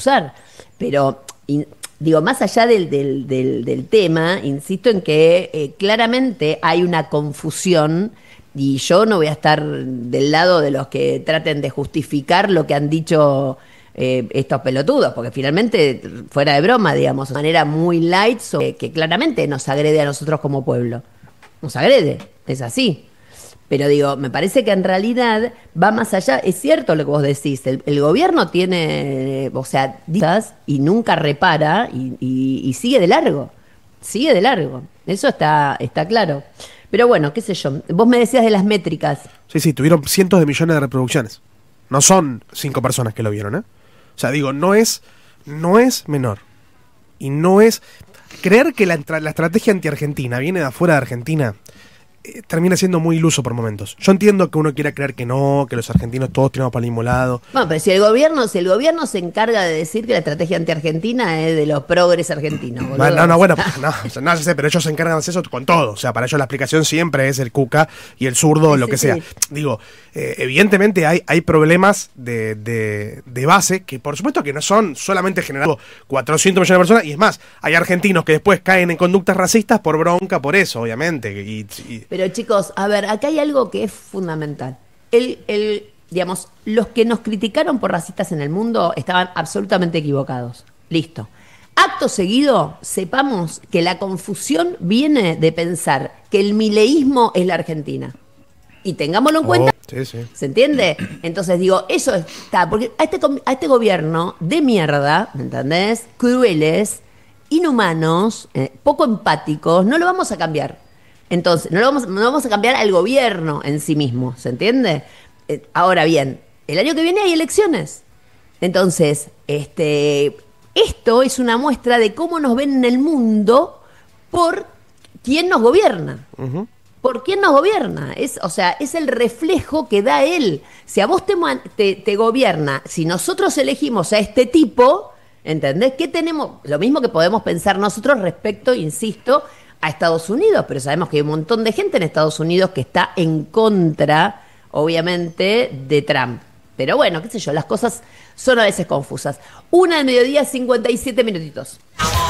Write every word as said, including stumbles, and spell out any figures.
usar. Pero, in, digo, más allá del, del, del, del tema, insisto en que eh, claramente hay una confusión y yo no voy a estar del lado de los que traten de justificar lo que han dicho eh, estos pelotudos, porque finalmente, fuera de broma, digamos, de manera muy light, sobre, que claramente nos agrede a nosotros como pueblo. Nos agrede, es así. Pero digo, me parece que en realidad va más allá. Es cierto lo que vos decís, el, el gobierno tiene, o sea, ditas y nunca repara y, y, y sigue de largo, sigue de largo. Eso está, está claro. Pero bueno, qué sé yo, vos me decías de las métricas. Sí, sí, tuvieron cientos de millones de reproducciones. No son cinco personas que lo vieron, ¿eh? O sea, digo, no es, no es menor. Y no es... Creer que la, la estrategia anti-argentina viene de afuera de Argentina... Eh, termina siendo muy iluso por momentos. Yo entiendo que uno quiera creer que no, que los argentinos todos tiramos para el mismo lado. Bueno, pero si el gobierno, si el gobierno se encarga de decir que la estrategia anti-argentina es de los progres argentinos, boludo. No, no, bueno, no, no sé, pero ellos se encargan de hacer eso con todo. O sea, para ellos la explicación siempre es el cuca y el zurdo, sí, lo que sí, sea. Sí. Digo, eh, evidentemente hay, hay problemas de, de, de base que por supuesto que no son solamente generados cuatrocientos millones de personas. Y es más, hay argentinos que después caen en conductas racistas por bronca, por eso, obviamente. Y, y, Pero chicos, a ver, acá hay algo que es fundamental. El, el, digamos, los que nos criticaron por racistas en el mundo estaban absolutamente equivocados. Listo. Acto seguido, sepamos que la confusión viene de pensar que el mileísmo es la Argentina. Y tengámoslo en cuenta. Oh, sí, sí. ¿Se entiende? Entonces digo, eso está, porque a este, a este gobierno de mierda, ¿me entendés? Crueles, inhumanos, eh, poco empáticos, no lo vamos a cambiar. Entonces, no, lo vamos, no vamos a cambiar al gobierno en sí mismo, ¿se entiende? Eh, ahora bien, el año que viene hay elecciones. Entonces, este, esto es una muestra de cómo nos ven en el mundo por quién nos gobierna. Uh-huh. ¿Por quién nos gobierna? Es, o sea, es el reflejo que da él. Si a vos te, te, te gobierna, si nosotros elegimos a este tipo, ¿entendés? ¿Qué tenemos? Lo mismo que podemos pensar nosotros respecto, insisto, a Estados Unidos, pero sabemos que hay un montón de gente en Estados Unidos que está en contra, obviamente, de Trump. Pero bueno, qué sé yo, las cosas son a veces confusas. Una del mediodía, cincuenta y siete minutitos.